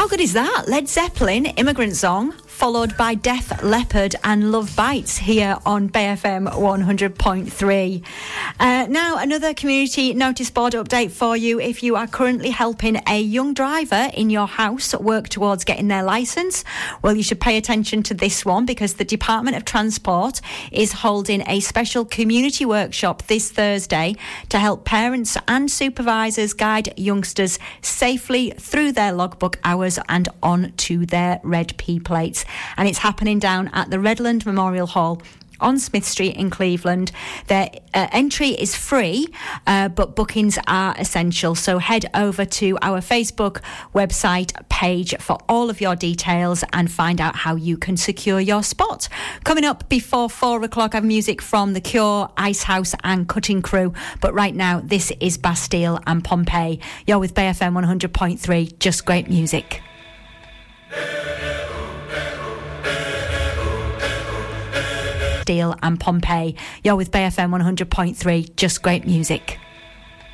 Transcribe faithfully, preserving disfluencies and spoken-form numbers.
How good is that? Led Zeppelin, Immigrant Song, followed by Def Leppard and Love Bites here on Bay F M one hundred point three. Uh, now, another community notice board update for you. If you are currently helping a young driver in your house work towards getting their licence, well, you should pay attention to this one because the Department of Transport is holding a special community workshop this Thursday to help parents and supervisors guide youngsters safely through their logbook hours and on to their red P plates. And it's happening down at the Redland Memorial Hall on Smith Street in Cleveland. Their uh, entry is free, uh, but bookings are essential. So head over to our Facebook website page for all of your details and find out how you can secure your spot. Coming up before four o'clock, I have music from The Cure, Icehouse and Cutting Crew. But right now, this is Bastille and Pompeii. You're with Bay F M one hundred point three, just great music. Bastille and Pompeii. You're with Bay F M one hundred point three, just great music.